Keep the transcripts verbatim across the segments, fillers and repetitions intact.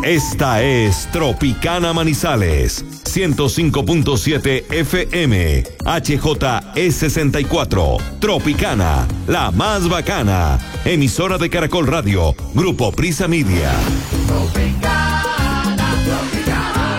Esta es Tropicana Manizales, ciento cinco punto siete F M, H J E sesenta y cuatro, Tropicana, la más bacana, emisora de Caracol Radio, Grupo Prisa Media. Tropicana, Tropicana.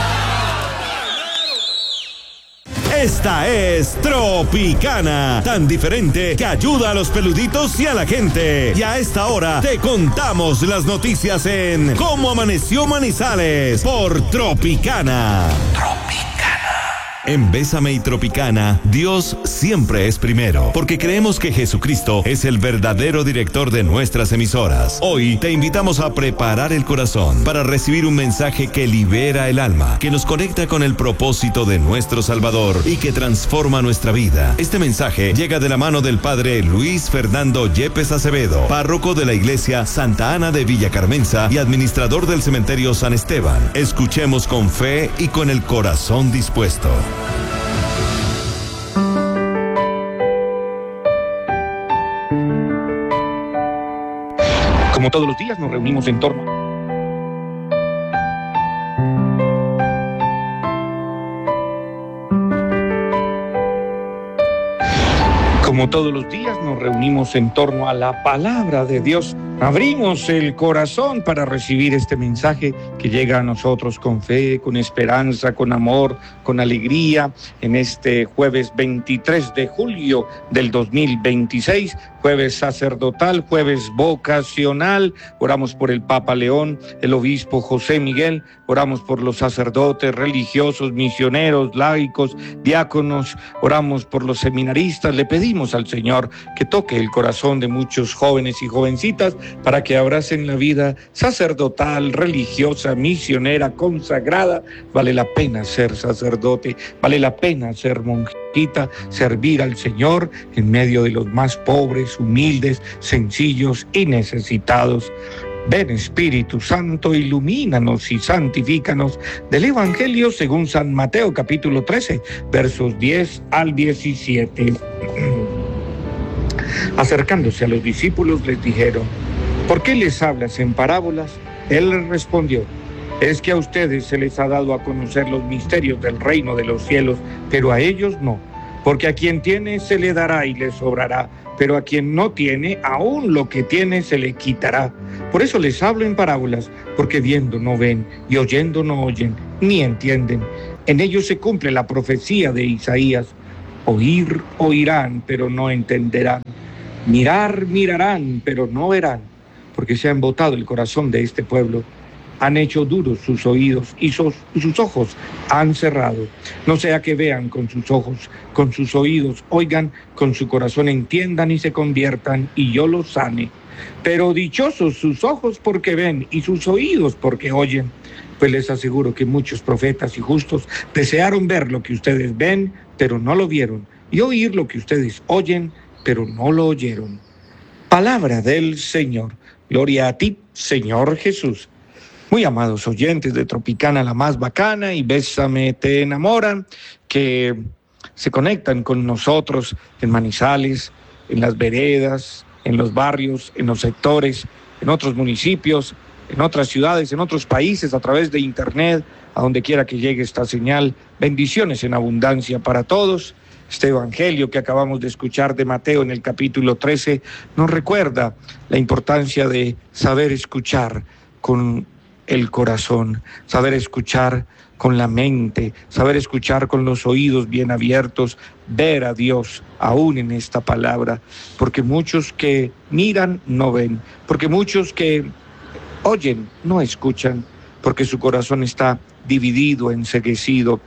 Esta es Tropicana, tan diferente que ayuda a los peluditos y a la gente. Y a esta hora te contamos las noticias en Cómo Amaneció Manizales por Tropicana. Tropicana. En Bésame y Tropicana, Dios siempre es primero, porque creemos que Jesucristo es el verdadero director de nuestras emisoras. Hoy te invitamos a preparar el corazón para recibir un mensaje que libera el alma, que nos conecta con el propósito de nuestro Salvador y que transforma nuestra vida. Este mensaje llega de la mano del Padre Luis Fernando Yepes Acevedo, párroco de la Iglesia Santa Ana de Villa Carmenza y administrador del Cementerio San Esteban. Escuchemos con fe y con el corazón dispuesto. Como todos los días nos reunimos en torno Como todos los días nos reunimos en torno a la palabra de Dios. Abrimos el corazón para recibir este mensaje que llega a nosotros con fe, con esperanza, con amor, con alegría, en este jueves veintitrés de julio del dos mil veintiséis, jueves sacerdotal, jueves vocacional. Oramos por el Papa León, el obispo José Miguel, oramos por los sacerdotes, religiosos, misioneros, laicos, diáconos, oramos por los seminaristas. Le pedimos al Señor que toque el corazón de muchos jóvenes y jovencitas para que abracen la vida sacerdotal, religiosa, misionera, consagrada. Vale la pena ser sacerdote, vale la pena ser monjita, servir al Señor en medio de los más pobres, humildes, sencillos y necesitados. Ven, Espíritu Santo, ilumínanos y santifícanos. Del Evangelio según San Mateo, capítulo trece, versos diez al diecisiete. Acercándose a los discípulos les dijeron: ¿por qué les hablas en parábolas? Él les respondió: es que a ustedes se les ha dado a conocer los misterios del reino de los cielos, pero a ellos no. Porque a quien tiene se le dará y le sobrará, pero a quien no tiene, aún lo que tiene se le quitará. Por eso les hablo en parábolas, porque viendo no ven y oyendo no oyen, ni entienden. En ellos se cumple la profecía de Isaías: oír oirán, pero no entenderán. Mirar mirarán, pero no verán, porque se ha embotado el corazón de este pueblo. Han hecho duros sus oídos y sus, sus ojos han cerrado. No sea que vean con sus ojos, con sus oídos oigan, con su corazón entiendan y se conviertan, y yo los sane. Pero dichosos sus ojos porque ven y sus oídos porque oyen. Pues les aseguro que muchos profetas y justos desearon ver lo que ustedes ven, pero no lo vieron, y oír lo que ustedes oyen, pero no lo oyeron. Palabra del Señor. Gloria a ti, Señor Jesús. Muy amados oyentes de Tropicana, la más bacana, y Bésame te enamoran, que se conectan con nosotros en Manizales, en las veredas, en los barrios, en los sectores, en otros municipios, en otras ciudades, en otros países, a través de internet, a donde quiera que llegue esta señal. Bendiciones en abundancia para todos. Este evangelio que acabamos de escuchar de Mateo en el capítulo trece nos recuerda la importancia de saber escuchar con el corazón, saber escuchar con la mente, saber escuchar con los oídos bien abiertos, ver a Dios aún en esta palabra, porque muchos que miran no ven, porque muchos que oyen no escuchan, porque su corazón está dividido, enceguecido.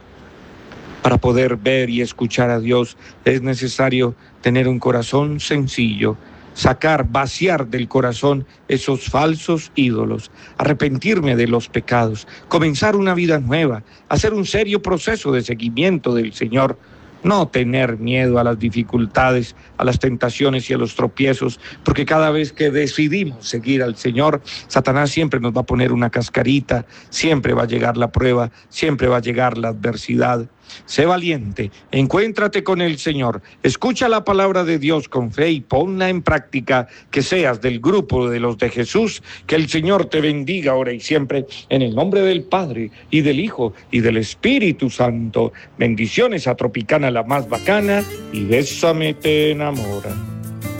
Para poder ver y escuchar a Dios es necesario tener un corazón sencillo, sacar, vaciar del corazón esos falsos ídolos, arrepentirme de los pecados, comenzar una vida nueva, hacer un serio proceso de seguimiento del Señor, no tener miedo a las dificultades, a las tentaciones y a los tropiezos, porque cada vez que decidimos seguir al Señor, Satanás siempre nos va a poner una cascarita, siempre va a llegar la prueba, siempre va a llegar la adversidad. Sé valiente, encuéntrate con el Señor, escucha la palabra de Dios con fe y ponla en práctica, que seas del grupo de los de Jesús. Que el Señor te bendiga ahora y siempre, en el nombre del Padre, y del Hijo, y del Espíritu Santo. Bendiciones a Tropicana, la más bacana, y Bésame te enamora.